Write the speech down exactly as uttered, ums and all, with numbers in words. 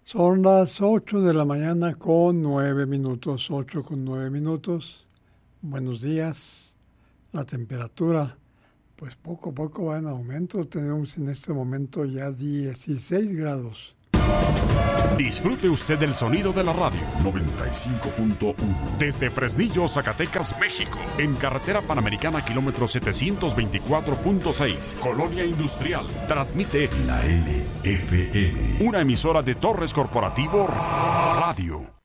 Son las ocho de la mañana con nueve minutos, ocho con nueve minutos. Buenos días. La temperatura, pues poco a poco va en aumento. Tenemos en este momento ya dieciséis grados. Disfrute usted del sonido de la radio noventa y cinco punto uno desde Fresnillo, Zacatecas, México, en carretera Panamericana kilómetro setecientos veinticuatro punto seis, Colonia Industrial. Transmite la L F M, una emisora de Torres Corporativo Radio.